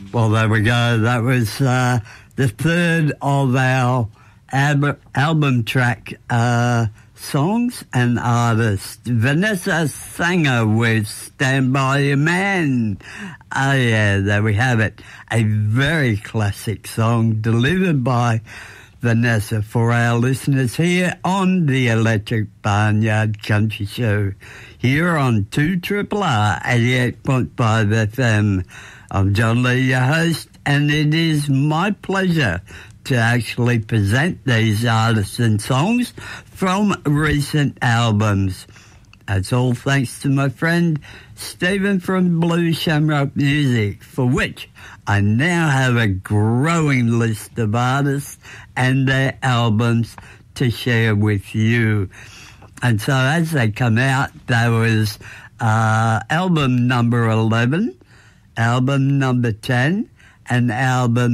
Well, there we go. That was the third of our album track songs and artists. Vanessa Sanger with Stand By Your Man. Oh, yeah, there we have it. A very classic song delivered by Vanessa for our listeners here on the Electric Barnyard Country Show here on 2RRR 88.5 FM. I'm John Lee, your host, and it is my pleasure to actually present these artists and songs from recent albums. That's all thanks to my friend Stephen from Blue Shamrock Music, for which I now have a growing list of artists and their albums to share with you. And so as they come out, there was album number 11, album number 10, and album